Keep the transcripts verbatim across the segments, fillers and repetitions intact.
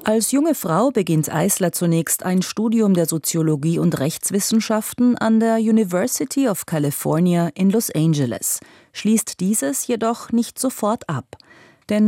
Als junge Frau beginnt Eisler zunächst ein Studium der Soziologie und Rechtswissenschaften an der University of California in Los Angeles, schließt dieses jedoch nicht sofort ab. Denn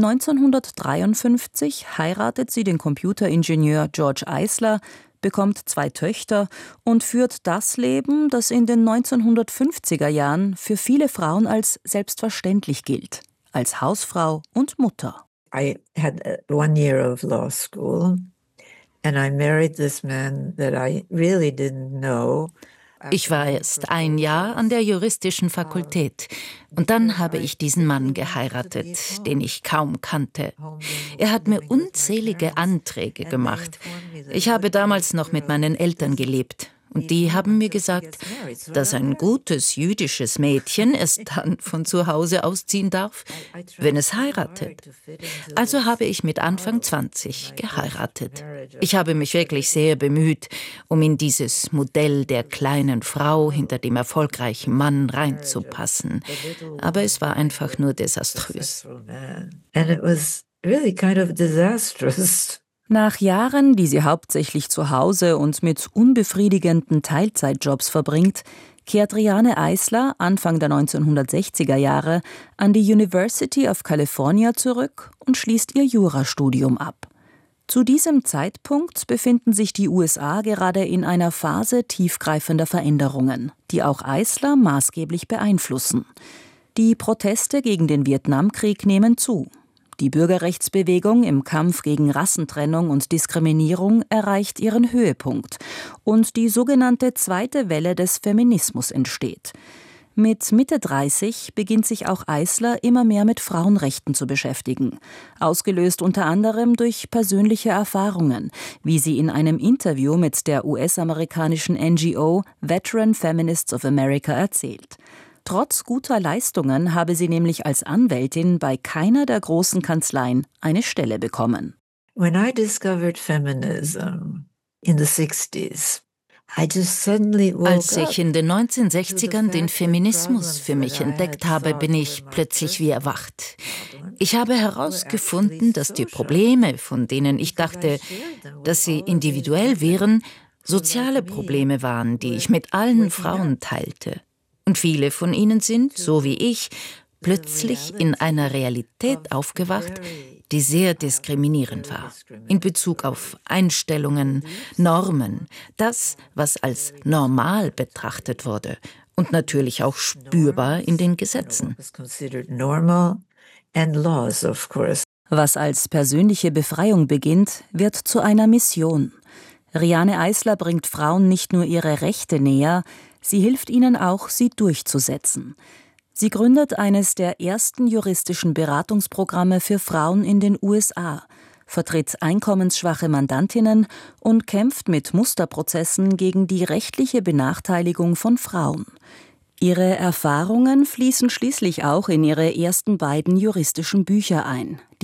neunzehnhundertdreiundfünfzig heiratet sie den Computeringenieur George Eisler, bekommt zwei Töchter und führt das Leben, das in den neunzehnhundertfünfziger Jahren für viele Frauen als selbstverständlich gilt, als Hausfrau und Mutter. I had one year of law school and I married this man that I really didn't know. Ich war erst ein Jahr an der juristischen Fakultät und dann habe ich diesen Mann geheiratet, den ich kaum kannte. Er hat mir unzählige Anträge gemacht. Ich habe damals noch mit meinen Eltern gelebt. Und die haben mir gesagt, dass ein gutes jüdisches Mädchen erst dann von zu Hause ausziehen darf, wenn es heiratet. Also habe ich mit Anfang zwanzig geheiratet. Ich habe mich wirklich sehr bemüht, um in dieses Modell der kleinen Frau hinter dem erfolgreichen Mann reinzupassen. Aber es war einfach nur desaströs. And it was really kind of disastrous. Nach Jahren, die sie hauptsächlich zu Hause und mit unbefriedigenden Teilzeitjobs verbringt, kehrt Riane Eisler Anfang der neunzehnhundertsechziger Jahre an die University of California zurück und schließt ihr Jurastudium ab. Zu diesem Zeitpunkt befinden sich die U S A gerade in einer Phase tiefgreifender Veränderungen, die auch Eisler maßgeblich beeinflussen. Die Proteste gegen den Vietnamkrieg nehmen zu. Die Bürgerrechtsbewegung im Kampf gegen Rassentrennung und Diskriminierung erreicht ihren Höhepunkt und die sogenannte zweite Welle des Feminismus entsteht. Mit Mitte dreißig beginnt sich auch Eisler immer mehr mit Frauenrechten zu beschäftigen, ausgelöst unter anderem durch persönliche Erfahrungen, wie sie in einem Interview mit der U S-amerikanischen N G O Veteran Feminists of America erzählt. Trotz guter Leistungen habe sie nämlich als Anwältin bei keiner der großen Kanzleien eine Stelle bekommen. When I discovered feminism in the sixties, I just suddenly woke Als ich in den neunzehnhundertsechzigern den Feminismus für mich entdeckt habe, bin ich plötzlich wie erwacht. Ich habe herausgefunden, dass die Probleme, von denen ich dachte, dass sie individuell wären, soziale Probleme waren, die ich mit allen Frauen teilte. Und viele von ihnen sind, so wie ich, plötzlich in einer Realität aufgewacht, die sehr diskriminierend war. In Bezug auf Einstellungen, Normen, das, was als normal betrachtet wurde. Und natürlich auch spürbar in den Gesetzen. Was als persönliche Befreiung beginnt, wird zu einer Mission. Riane Eisler bringt Frauen nicht nur ihre Rechte näher, sie hilft ihnen auch, sie durchzusetzen. Sie gründet eines der ersten juristischen Beratungsprogramme für Frauen in den U S A, vertritt einkommensschwache Mandantinnen und kämpft mit Musterprozessen gegen die rechtliche Benachteiligung von Frauen. Ihre Erfahrungen fließen schließlich auch in ihre ersten beiden juristischen Bücher ein: